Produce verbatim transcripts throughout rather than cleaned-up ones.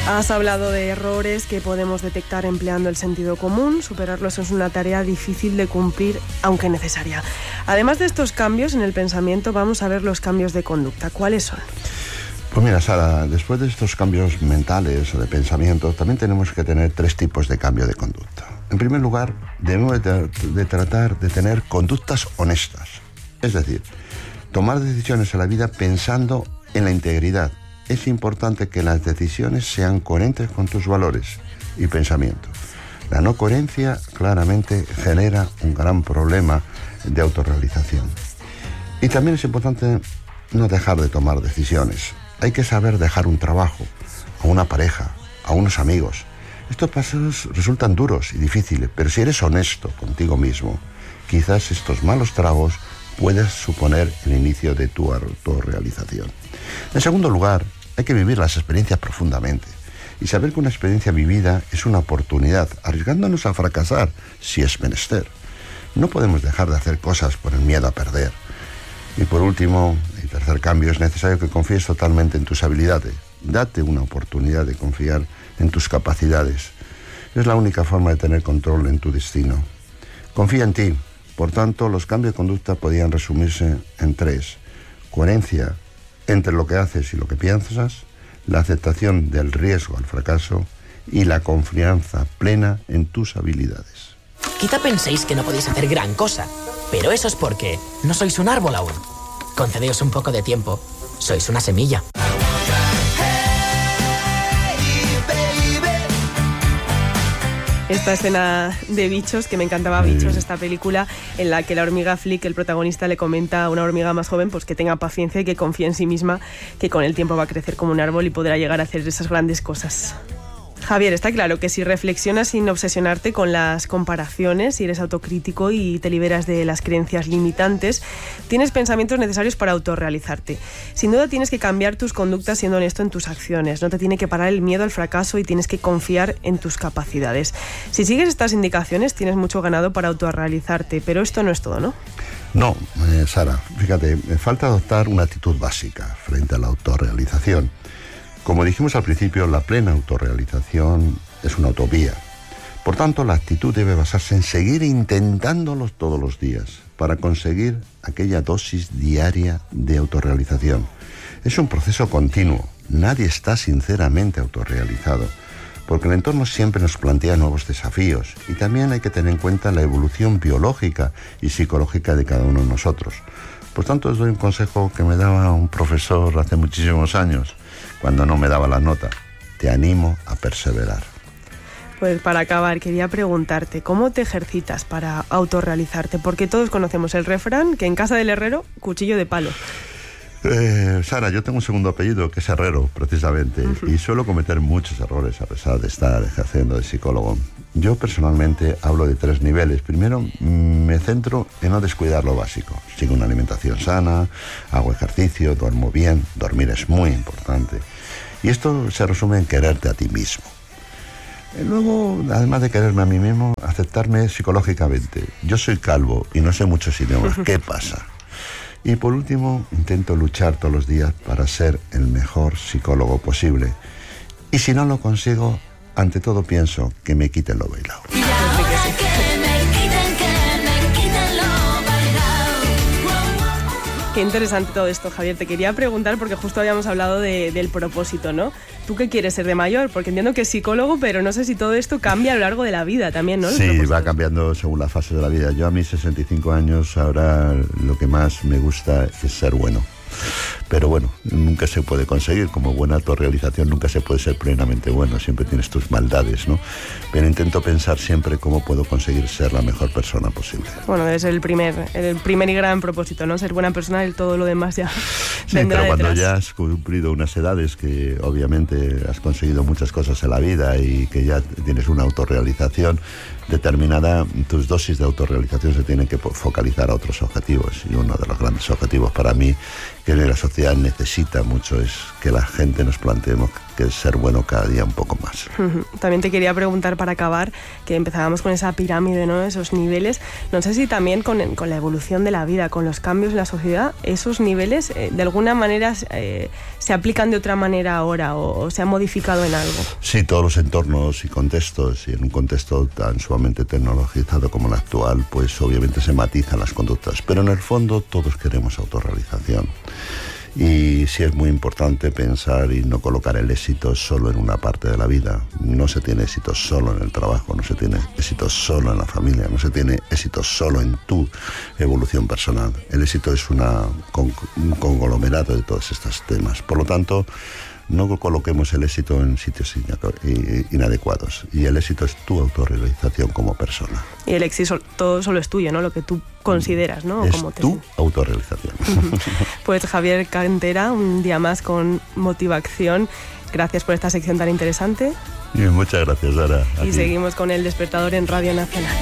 Has hablado de errores que podemos detectar empleando el sentido común. Superarlos es una tarea difícil de cumplir, aunque necesaria. Además de estos cambios en el pensamiento, vamos a ver los cambios de conducta. ¿Cuáles son? Pues mira, Sara, después de estos cambios mentales o de pensamiento, también tenemos que tener tres tipos de cambio de conducta. En primer lugar, debemos de, de tratar de tener conductas honestas. Es decir, tomar decisiones en la vida pensando en la integridad. Es importante que las decisiones sean coherentes con tus valores y pensamientos. La no coherencia claramente genera un gran problema de autorrealización. Y también es importante no dejar de tomar decisiones. Hay que saber dejar un trabajo, a una pareja, a unos amigos. Estos pasos resultan duros y difíciles, pero si eres honesto contigo mismo, quizás estos malos tragos puedan suponer el inicio de tu autorrealización. En segundo lugar, hay que vivir las experiencias profundamente y saber que una experiencia vivida es una oportunidad, arriesgándonos a fracasar si es menester. No podemos dejar de hacer cosas por el miedo a perder. Y por último, el tercer cambio, es necesario que confíes totalmente en tus habilidades. Date una oportunidad de confiar en tus capacidades. Es la única forma de tener control en tu destino. Confía en ti. Por tanto, los cambios de conducta podrían resumirse en tres: coherencia entre lo que haces y lo que piensas, la aceptación del riesgo al fracaso y la confianza plena en tus habilidades. Quizá penséis que no podéis hacer gran cosa, pero eso es porque no sois un árbol aún. Concedeos un poco de tiempo, sois una semilla. Esta escena de Bichos, que me encantaba Bichos, esta película en la que la hormiga Flick, el protagonista, le comenta a una hormiga más joven pues que tenga paciencia y que confíe en sí misma, que con el tiempo va a crecer como un árbol y podrá llegar a hacer esas grandes cosas. Javier, está claro que si reflexionas sin obsesionarte con las comparaciones, si eres autocrítico y te liberas de las creencias limitantes, tienes pensamientos necesarios para autorrealizarte. Sin duda tienes que cambiar tus conductas siendo honesto en tus acciones. No te tiene que parar el miedo al fracaso y tienes que confiar en tus capacidades. Si sigues estas indicaciones, tienes mucho ganado para autorrealizarte, pero esto no es todo, ¿no? No, eh, Sara, fíjate, me falta adoptar una actitud básica frente a la autorrealización. Como dijimos al principio, la plena autorrealización es una utopía. Por tanto, la actitud debe basarse en seguir intentándolo todos los días para conseguir aquella dosis diaria de autorrealización. Es un proceso continuo. Nadie está sinceramente autorrealizado, porque el entorno siempre nos plantea nuevos desafíos y también hay que tener en cuenta la evolución biológica y psicológica de cada uno de nosotros. Por tanto, os doy un consejo que me daba un profesor hace muchísimos años, cuando no me daba la nota: te animo a perseverar. Pues para acabar, quería preguntarte, ¿cómo te ejercitas para autorrealizarte? Porque todos conocemos el refrán que en casa del herrero, cuchillo de palo. Eh, Sara, yo tengo un segundo apellido que es Herrero, precisamente, uh-huh. y suelo cometer muchos errores a pesar de estar ejerciendo de psicólogo. Yo personalmente hablo de tres niveles. Primero, me centro en no descuidar lo básico. Sigo una alimentación sana, hago ejercicio, duermo bien. Dormir es muy importante. Y esto se resume en quererte a ti mismo. Luego, además de quererme a mí mismo, aceptarme psicológicamente. Yo soy calvo y no sé muchos idiomas. ¿Qué pasa? Y por último, intento luchar todos los días para ser el mejor psicólogo posible. Y si no lo consigo, ante todo pienso que me quiten lo bailado. Qué interesante todo esto, Javier. Te quería preguntar, porque justo habíamos hablado de, del propósito, ¿no? ¿Tú qué quieres ser de mayor? Porque entiendo que es psicólogo, pero no sé si todo esto cambia a lo largo de la vida también, ¿no? Sí, va cambiando según la fase de la vida. Yo a mis sesenta y cinco años ahora lo que más me gusta es ser bueno. Pero bueno, nunca se puede conseguir. Como buena autorrealización nunca se puede ser plenamente bueno. Siempre tienes tus maldades, ¿no? Pero intento pensar siempre cómo puedo conseguir ser la mejor persona posible. Bueno, es el primer, el primer y gran propósito, ¿no? Ser buena persona y todo lo demás ya sí, vendrá pero cuando detrás. ya has cumplido unas edades que obviamente has conseguido muchas cosas en la vida y que ya tienes una autorrealización determinada, tus dosis de autorrealización se tienen que focalizar a otros objetivos. Y uno de los grandes objetivos para mí que la sociedad necesita mucho es que la gente nos planteemos que es ser bueno cada día un poco más. También te quería preguntar para acabar, que empezábamos con esa pirámide, ¿no? Esos niveles. No sé si también con, con la evolución de la vida, con los cambios en la sociedad, esos niveles eh, de alguna manera eh, se aplican de otra manera ahora o, o se han modificado en algo. Sí, todos los entornos y contextos, y en un contexto tan sumamente tecnologizado como el actual, pues obviamente se matizan las conductas, pero en el fondo todos queremos autorrealización. Y sí es muy importante pensar y no colocar el éxito solo en una parte de la vida. No se tiene éxito solo en el trabajo, no se tiene éxito solo en la familia, no se tiene éxito solo en tu evolución personal. El éxito es una, un conglomerado de todos estos temas. Por lo tanto, no coloquemos el éxito en sitios inadecuados. Y el éxito es tu autorrealización como persona. Y el éxito todo solo es tuyo, ¿no? Lo que tú consideras, ¿no? Es como te tu sientes. autorrealización. Pues Javier Cantera, un día más con Motivación. Gracias por esta sección tan interesante. Bien, muchas gracias, Sara. Y ti. Seguimos con El Despertador en Radio Nacional.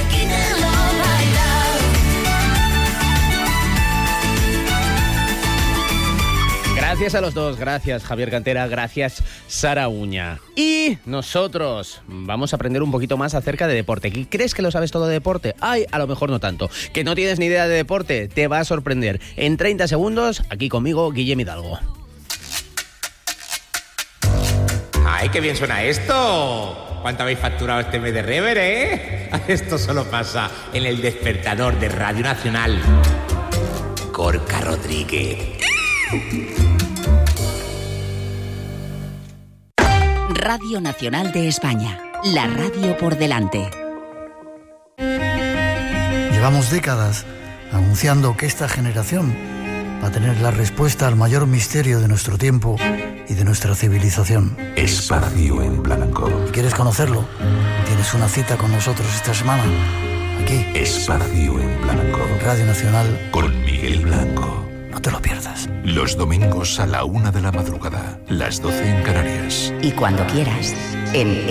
Gracias a los dos, gracias Javier Cantera, gracias Sara Uña. Y nosotros vamos a aprender un poquito más acerca de deporte. ¿Crees que lo sabes todo de deporte? Ay, a lo mejor no tanto. ¿Que no tienes ni idea de deporte? Te va a sorprender. En treinta segundos, aquí conmigo, Guillem Hidalgo. ¡Ay, qué bien suena esto! ¿Cuánto habéis facturado este mes de Rever, eh? Esto solo pasa en El Despertador de Radio Nacional. Gorka Rodríguez. Radio Nacional de España, la radio por delante. Llevamos décadas anunciando que esta generación va a tener la respuesta al mayor misterio de nuestro tiempo y de nuestra civilización. Espacio en Blanco. ¿Quieres conocerlo? Tienes una cita con nosotros esta semana, aquí. Espacio en Blanco. En Radio Nacional. Con Miguel Blanco. No te lo pierdas. Los domingos a la una de la madrugada, las doce en Canarias. Y cuando quieras, en